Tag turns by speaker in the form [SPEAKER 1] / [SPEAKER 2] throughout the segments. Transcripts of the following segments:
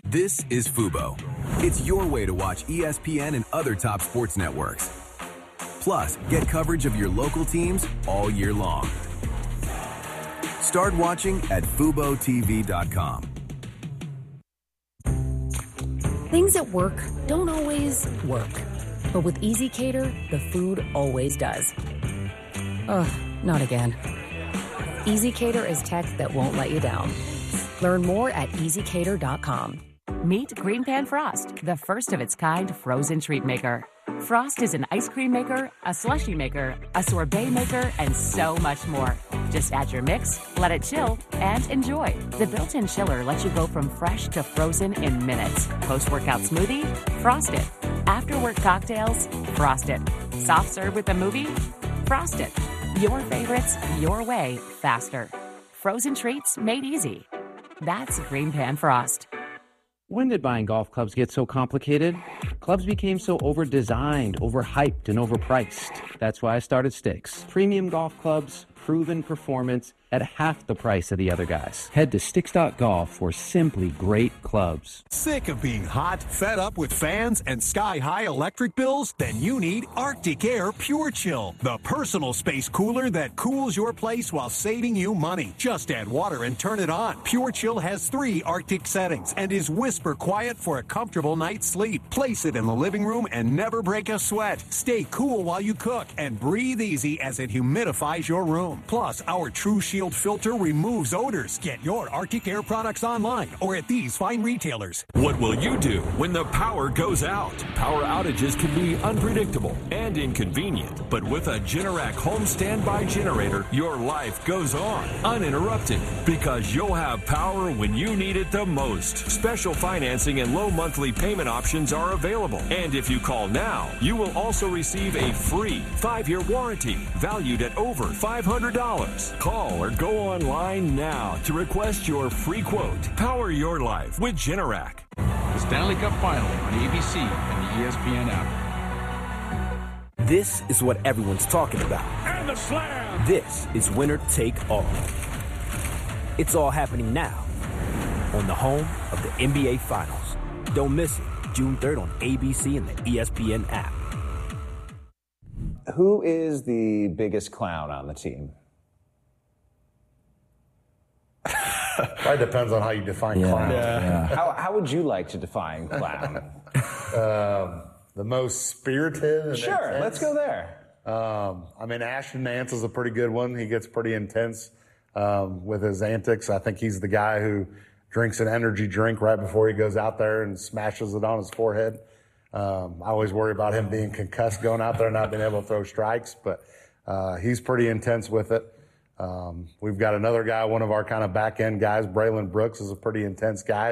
[SPEAKER 1] This is Fubo. It's your way to watch ESPN and other top sports networks. Plus, get coverage of your local teams all year long. Start watching at FuboTV.com.
[SPEAKER 2] Things at work don't always work. But with EasyCater, the food always does. Ugh, not again. EasyCater is tech that won't let you down. Learn more at EasyCater.com.
[SPEAKER 3] Meet Green Pan Frost, the first of its kind frozen treat maker. Frost is an ice cream maker, a slushie maker, a sorbet maker, and so much more. Just add your mix, let it chill, and enjoy. The built-in chiller lets you go from fresh to frozen in minutes. Post-workout smoothie? Frost it. After-work cocktails? Frost it. Soft serve with a movie? Frost it. Your favorites, your way, faster. Frozen treats made easy. That's Green Pan Frost.
[SPEAKER 4] When did buying golf clubs get so complicated? Clubs became so over-designed, overhyped, and overpriced. That's why I started Sticks. Premium golf clubs, proven performance at half the price of the other guys. Head to Sticks.golf for simply great clubs.
[SPEAKER 5] Sick of being hot, fed up with fans and sky-high electric bills? Then you need Arctic Air Pure Chill, the personal space cooler that cools your place while saving you money. Just add water and turn it on. Pure Chill has 3 Arctic settings and is whisper quiet for a comfortable night's sleep. Place it in the living room and never break a sweat. Stay cool while you cook and breathe easy as it humidifies your room. Plus, our True Shield filter removes odors. Get your Arctic Air products online or at these fine retailers.
[SPEAKER 6] What will you do when the power goes out? Power outages can be unpredictable and inconvenient, but with a Generac home standby generator, your life goes on uninterrupted because you'll have power when you need it the most. Special financing and low monthly payment options are available. And if you call now, you will also receive a free 5-year warranty valued at over $500. Call or go online now to request your free quote. Power your life with Generac.
[SPEAKER 7] The Stanley Cup Final on ABC and the ESPN app.
[SPEAKER 8] This is what everyone's talking about.
[SPEAKER 9] And the slam!
[SPEAKER 8] This is Winner Take All. It's all happening now on the home of the NBA Finals. Don't miss it, June 3rd on ABC and the ESPN app.
[SPEAKER 10] Who is the biggest clown on the team?
[SPEAKER 11] Probably depends on how you define clown.
[SPEAKER 10] Yeah. How would you like to define clown?
[SPEAKER 11] The most spirited.
[SPEAKER 10] Sure, let's go there.
[SPEAKER 11] I mean, Ashton Nance is a pretty good one. He gets pretty intense with his antics. I think he's the guy who drinks an energy drink right before he goes out there and smashes it on his forehead. I always worry about him being concussed going out there and not being able to throw strikes, but he's pretty intense with it. We've got another guy, one of our kind of back-end guys, Braylon Brooks, is a pretty intense guy.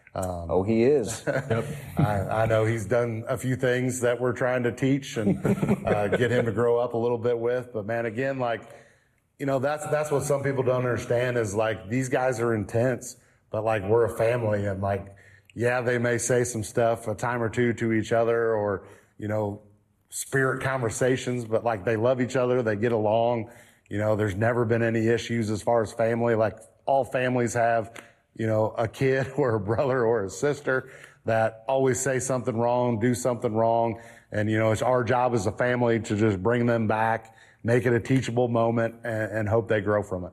[SPEAKER 10] He is.
[SPEAKER 11] Yep. I know he's done a few things that we're trying to teach and get him to grow up a little bit with. But, man, again, like, you know, that's what some people don't understand is, like, these guys are intense, but, like, we're a family. And, like, yeah, they may say some stuff a time or two to each other or, you know, spirit conversations, but, like, they love each other. They get along. You know, there's never been any issues as far as family. Like, all families have, you know, a kid or a brother or a sister that always say something wrong, do something wrong. And, you know, it's our job as a family to just bring them back, make it a teachable moment, and hope they grow from it.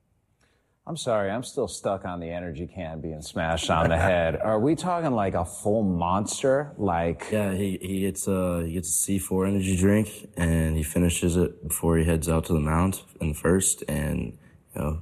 [SPEAKER 10] I'm sorry, I'm still stuck on the energy can being smashed on the head. Are we talking like a full monster? Like,
[SPEAKER 12] yeah, he gets a C4 energy drink and he finishes it before he heads out to the mound in the first, and you know,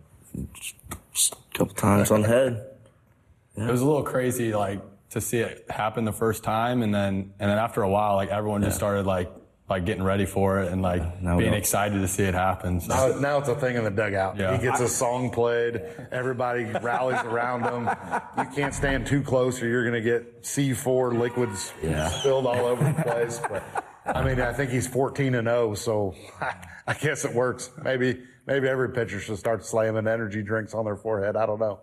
[SPEAKER 12] just a couple times on the head.
[SPEAKER 13] Yeah. It was a little crazy, like to see it happen the first time, and then after a while, like everyone just started like getting ready for it and like being excited to see it happen. So.
[SPEAKER 11] Now it's a thing in the dugout. Yeah. He gets a song played. Everybody rallies around him. You can't stand too close or you're going to get C4 liquids spilled all over the place. But I mean, I think he's 14-0, so I guess it works. Maybe every pitcher should start slamming energy drinks on their forehead. I don't know.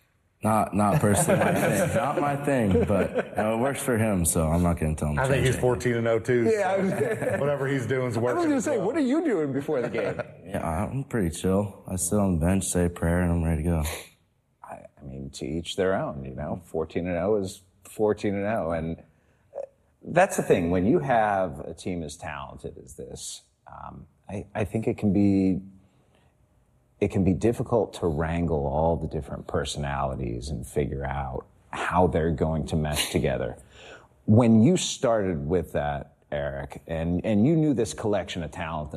[SPEAKER 12] Not personally my thing. Not my thing, but it works for him, so I'm not going to tell him.
[SPEAKER 11] I think he's 14-0 too.
[SPEAKER 10] Yeah,
[SPEAKER 11] so whatever he's doing is working.
[SPEAKER 10] I was going to say, what are you doing before the game?
[SPEAKER 12] Yeah, I'm pretty chill. I sit on the bench, say a prayer, and I'm ready to go.
[SPEAKER 10] I mean, to each their own. You know, 14-0 is 14-0. And that's the thing. When you have a team as talented as this, I think it can be difficult to wrangle all the different personalities and figure out how they're going to mesh together. When you started with that, Eric, and you knew this collection of talent